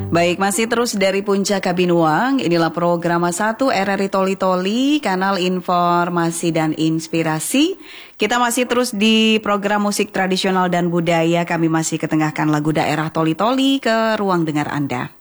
Baik, masih terus dari Puncak Kabinuang. Inilah program 1 RRI Toli Toli, kanal informasi dan inspirasi. Kita masih terus di program musik tradisional dan budaya. Kami masih ketengahkan lagu daerah Toli Toli ke ruang dengar Anda.